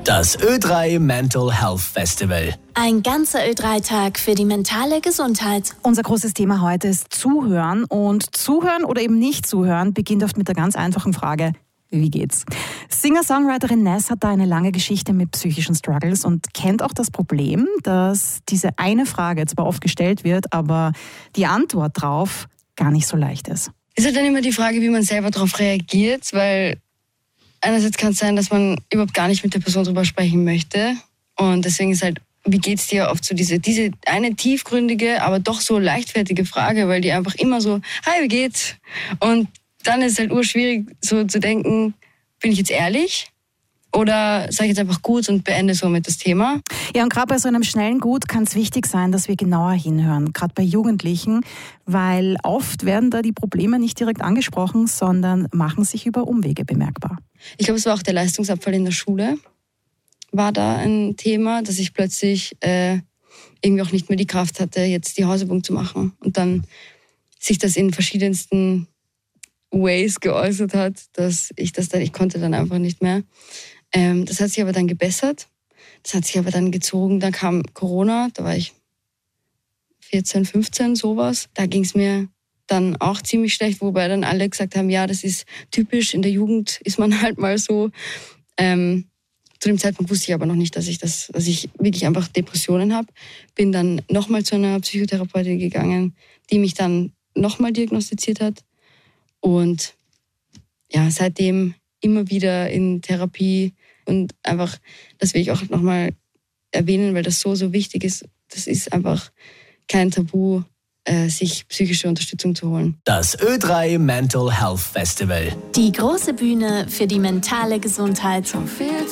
Das Ö3 Mental Health Festival. Ein ganzer Ö3-Tag für die mentale Gesundheit. Unser großes Thema heute ist Zuhören. Und Zuhören oder eben nicht zuhören beginnt oft mit der ganz einfachen Frage: Wie geht's? Singer-Songwriterin Ness hat da eine lange Geschichte mit psychischen Struggles und kennt auch das Problem, dass diese eine Frage zwar oft gestellt wird, aber die Antwort drauf gar nicht so leicht ist. Es ist halt dann immer die Frage, wie man selber darauf reagiert, weil einerseits kann es sein, dass man überhaupt gar nicht mit der Person drüber sprechen möchte. Und deswegen ist halt, wie geht's dir, oft so diese eine tiefgründige, aber doch so leichtfertige Frage, weil die einfach immer so, hi, wie geht's? Und dann ist es halt urschwierig, so zu denken, bin ich jetzt ehrlich? Oder sage ich jetzt einfach gut und beende somit das Thema? Ja, und gerade bei so einem schnellen Gut kann es wichtig sein, dass wir genauer hinhören, gerade bei Jugendlichen, weil oft werden da die Probleme nicht direkt angesprochen, sondern machen sich über Umwege bemerkbar. Ich glaube, es war auch der Leistungsabfall in der Schule, war da ein Thema, dass ich plötzlich irgendwie auch nicht mehr die Kraft hatte, jetzt die Hausübung zu machen. Und dann sich das in verschiedensten Ways geäußert hat, dass ich konnte dann einfach nicht mehr. Das hat sich aber dann gebessert. Das hat sich aber dann gezogen. Dann kam Corona, da war ich 14, 15, sowas. Da ging es mir dann auch ziemlich schlecht, wobei dann alle gesagt haben, ja, das ist typisch, in der Jugend ist man halt mal so. Zu dem Zeitpunkt wusste ich aber noch nicht, dass ich wirklich einfach Depressionen habe. Bin dann nochmal zu einer Psychotherapeutin gegangen, die mich dann nochmal diagnostiziert hat. Und ja, seitdem immer wieder in Therapie und einfach, das will ich auch nochmal erwähnen, weil das so, so wichtig ist. Das ist einfach kein Tabu, sich psychische Unterstützung zu holen. Das Ö3 Mental Health Festival. Die große Bühne für die mentale Gesundheit. So viel